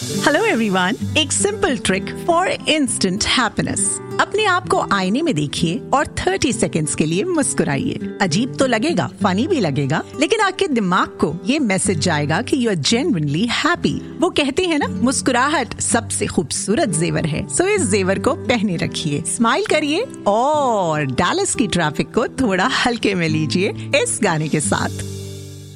Hello everyone, एक simple trick for instant happiness. अपने आप को आईने में देखिए और 30 सेकेंड्स के लिए मुस्कुराइए। अजीब तो लगेगा, फनी भी लगेगा, लेकिन आपके दिमाग को ये मैसेज जाएगा कि यू आर जेन्युइनली हैप्पी। वो कहते हैं ना, मुस्कुराहट सबसे खूबसूरत जेवर है। सो इस जेवर को पहने रखिए, स्माइल करिए और डैलस की ट्रैफिक को थोड़ा हल्के में लीजिए इस गाने के साथ।